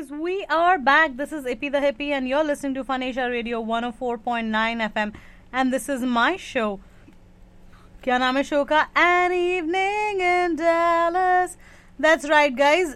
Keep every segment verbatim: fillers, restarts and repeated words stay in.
guys, we are back. This is Ippy the Hippie, and you're listening to Fun Asia Radio one oh four point nine F M. And this is my show. क्या नाम है show का? An Evening in Dallas. That's right, guys.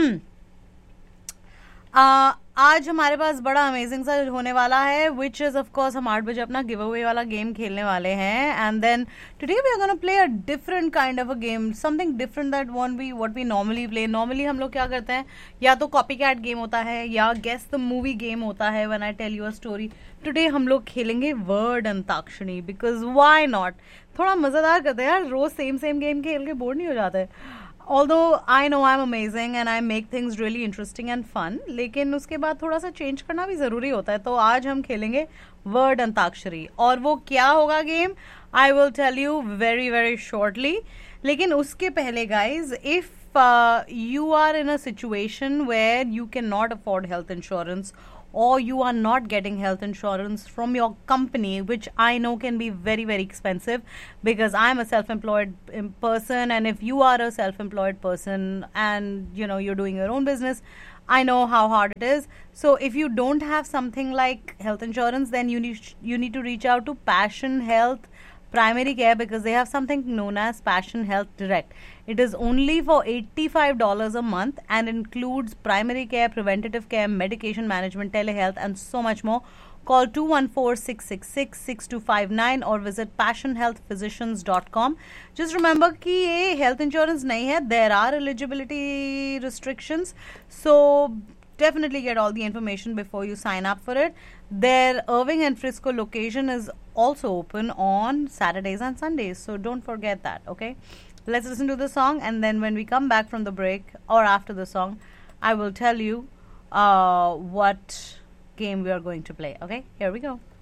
uh, आज हमारे पास बड़ा amazing सा होने वाला है, विच इज ऑफ कोर्स हम आठ बजे अपना गिव अवे वाला गेम खेलने वाले हैं. And then today we are gonna play a different kind of a game, something different that want be what we normally play. Normally हम लोग क्या करते हैं, या तो कॉपी कैट गेम होता है या गेस द मूवी गेम होता है when I tell you a story. Today हम लोग खेलेंगे word antakshari, because why not. थोड़ा मजेदार करते हैं यार, रोज सेम सेम गेम खेल के बोर नहीं हो जाते. Although I know I'm amazing and I make things really interesting and fun, लेकिन उसके बाद थोड़ा सा चेंज करना भी ज़रूरी होता है. तो आज हम खेलेंगे वर्ड अंताक्षरी, और वो क्या होगा game I will tell you very very shortly. लेकिन उसके पहले guys, if you are in a situation where you cannot afford health insurance, or you are not getting health insurance from your company, which I know can be very very expensive, because I'm a self-employed um, person, and if you are a self-employed person and you know you're doing your own business, I know how hard it is. So if you don't have something like health insurance, then you need you need to reach out to Passion Health Primary Care, because they have something known as Passion Health Direct. It is only for eighty-five dollars a month and includes primary care, preventative care, medication management, telehealth, and so much more. Call two one four, six six six, six two five nine or visit passion health physicians dot com. Just remember कि ये health insurance नहीं है. There are eligibility restrictions. So definitely get all the information before you sign up for it. Their Irving and Frisco location is also open on Saturdays and Sundays, so don't forget that. Okay, let's listen to the song, and then when we come back from the break or after the song, I will tell you uh, what game we are going to play. Okay, here we go.